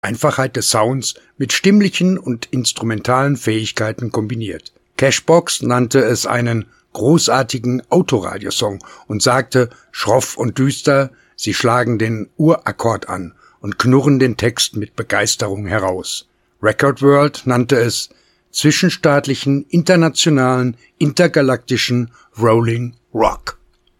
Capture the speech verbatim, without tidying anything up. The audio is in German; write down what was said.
Einfachheit des Sounds mit stimmlichen und instrumentalen Fähigkeiten kombiniert. Cashbox nannte es einen großartigen Autoradiosong und sagte, schroff und düster, sie schlagen den Urakkord an und knurren den Text mit Begeisterung heraus. Record World nannte es zwischenstaatlichen, internationalen, intergalaktischen Rolling Rock.